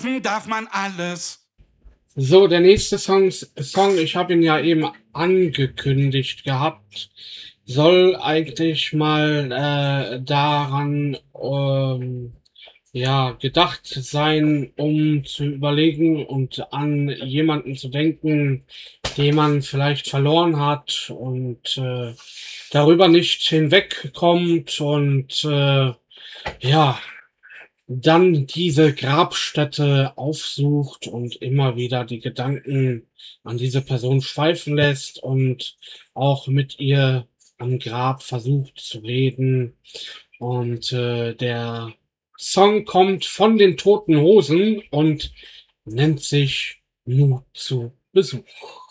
darf man alles. So, der nächste Song, ich habe ihn ja eben angekündigt gehabt, soll eigentlich mal daran ja, gedacht sein, um zu überlegen und an jemanden zu denken, den man vielleicht verloren hat und darüber nicht hinwegkommt und ja, dann diese Grabstätte aufsucht und immer wieder die Gedanken an diese Person schweifen lässt und auch mit ihr am Grab versucht zu reden. Und der Song kommt von den Toten Hosen und nennt sich Mut zu Besuch.